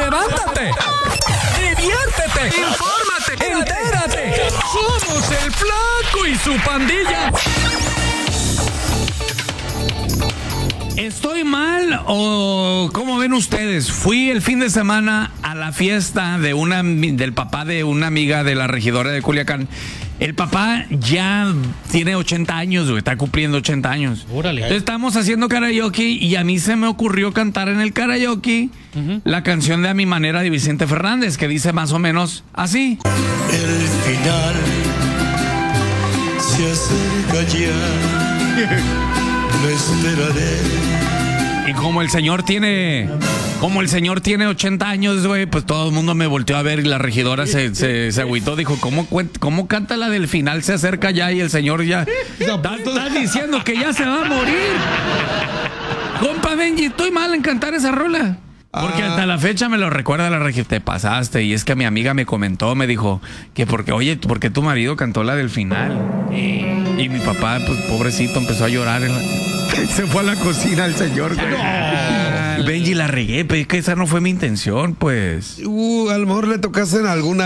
levántate, diviértete, infórmate, entérate. Somos el Flaco y su pandilla. ¿Estoy mal o cómo ven ustedes? Fui el fin de semana a la fiesta del papá de una amiga de la regidora de Culiacán. El papá ya tiene 80 años, güey, está cumpliendo 80 años. Órale. Entonces estamos haciendo karaoke y a mí se me ocurrió cantar en el karaoke la canción de A Mi Manera de Vicente Fernández, que dice más o menos así. El final se acerca ya, lo esperaré. Y como el señor tiene 80 años, güey, pues todo el mundo me volteó a ver y la regidora se agüitó. Dijo, ¿cómo canta la del final? Se acerca ya y el señor ya está diciendo que ya se va a morir. Compa Benji, estoy mal en cantar esa rola. Porque hasta la fecha me lo recuerda la regidora. Te pasaste. Y es que mi amiga me comentó, me dijo que porque tu marido cantó la del final. Y mi papá, pues pobrecito, empezó a llorar. Se fue a la cocina el señor, güey. No. Benji, la regué, pero es que esa no fue mi intención, pues. A lo mejor le tocaste en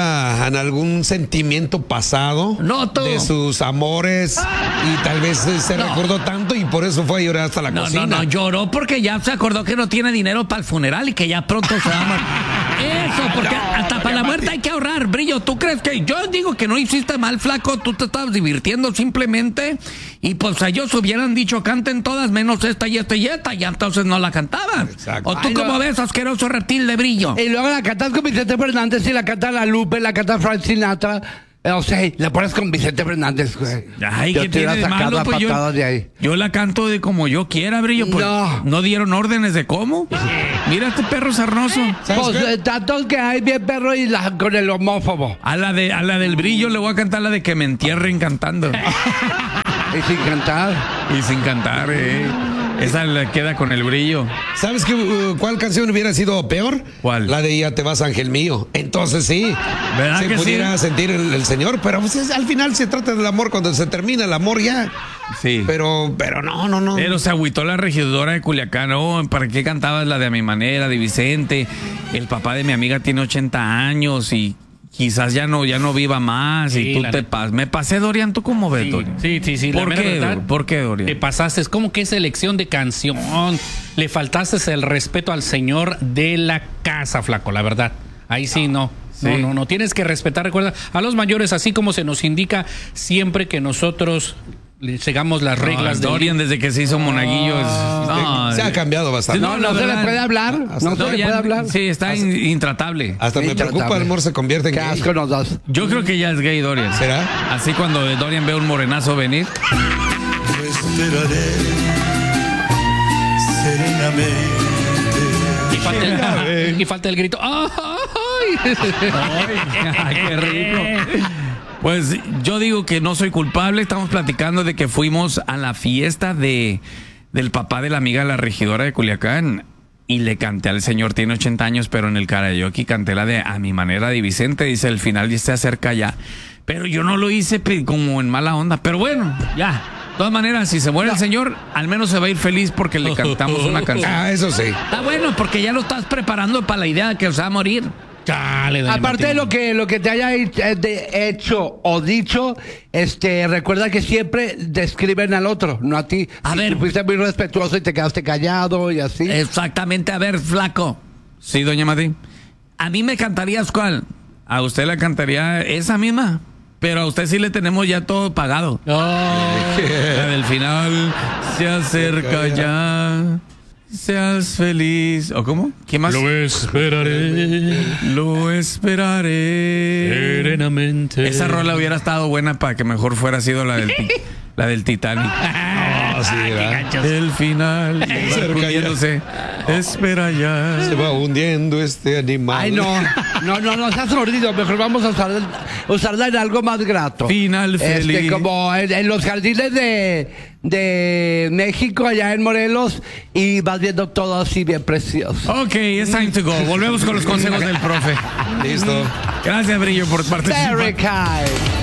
algún sentimiento pasado. No, tú. De sus amores. Y tal vez se recordó tanto y por eso fue a llorar hasta la cocina. No, lloró porque ya se acordó que no tiene dinero para el funeral y que ya pronto se va a morir. Eso, porque hasta para la muerte hay que ahorrar, Brillo. ¿Tú crees que yo digo que no hiciste mal, Flaco? Tú te estabas divirtiendo simplemente y pues ellos hubieran dicho canten todas menos esta y esta y esta, ya entonces no la cantaban. Exacto. ¿O tú cómo ves, asqueroso reptil de Brillo? Y luego la cantas con Vicente Fernández y la canta la Lupe, la canta Frank Sinatra. O sea, la pones con Vicente Fernández, güey. Ay, ¿qué tiene de malo? Pues yo la canto de como yo quiera, Brillo. Pues no dieron órdenes de cómo. Mira este perro sarnoso. Pues tantos que hay bien perro y con el homófobo. A la del Brillo le voy a cantar la de que me entierren cantando. Y sin cantar. Esa le queda con el Brillo. ¿Sabes cuál canción hubiera sido peor? ¿Cuál? La de Ya te vas, ángel mío. Entonces sí, ¿verdad se que pudiera sí? sentir el señor, pero pues, al final se trata del amor. Cuando se termina el amor ya. Sí. Pero no. Pero se agüitó la regidora de Culiacán. Oh, ¿para qué cantabas la de A Mi Manera, de Vicente? El papá de mi amiga tiene 80 años y quizás ya no viva más. Sí, y tú me pasé, Dorian. ¿Tú cómo ves, Dorian? Sí. ¿Por qué, Dorian? Te pasaste. Es como que es elección de canción. Le faltaste el respeto al señor de la casa, Flaco, la verdad. Ahí sí, no. Sí. No. Tienes que respetar, recuerda, a los mayores, así como se nos indica siempre que nosotros le llegamos las reglas de Dorian desde que se hizo monaguillo se ha cambiado bastante. No se le puede hablar. No se le puede hablar. Sí, está intratable. Hasta me preocupa, el amor se convierte en gay. Qué asco nos das. Yo creo que ya es gay, Dorian. ¿Será? Así cuando Dorian ve un morenazo venir. Lo esperaré serenamente. Y falta el grito. ¡Ay! ¡Qué rico! Pues yo digo que no soy culpable. Estamos platicando de que fuimos a la fiesta del papá de la amiga de la regidora de Culiacán y le canté al señor, tiene 80 años, pero en el karaoke canté la de A Mi Manera de Vicente. Dice, el final ya se acerca ya. Pero yo no lo hice como en mala onda. Pero bueno, ya. De todas maneras, si se muere el señor, al menos se va a ir feliz porque le cantamos una canción. Eso sí. Está bueno, porque ya lo estás preparando para la idea de que se va a morir. Chale, aparte de lo que te haya hecho o dicho, recuerda que siempre describen al otro, no a ti. A ver, fuiste muy respetuoso y te quedaste callado y así. Exactamente. A ver, Flaco. Sí, doña Mati. ¿A mí me cantarías cuál? A usted le cantaría esa misma, pero a usted sí le tenemos ya todo pagado. La del final se acerca ya. Seas feliz. ¿O cómo? ¿Qué más? Lo esperaré serenamente. Esa rola hubiera estado buena para que mejor fuera sido la del Titanic. Sí, el final va hundiéndose. Espera ya. Se va hundiendo este animal. Ay, no seas sordido. Mejor vamos a usarla en algo más grato. Final feliz. Como en los jardines de México, allá en Morelos, y vas viendo todo así bien precioso. Ok, it's time to go. Volvemos con los consejos del profe. Listo. Gracias, Brillo, por participar. Very kind.